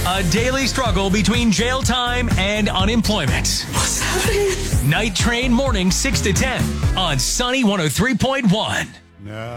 A daily struggle between jail time and unemployment. What's happening? Night Train morning 6 to 10 on Sunny 103.1. No.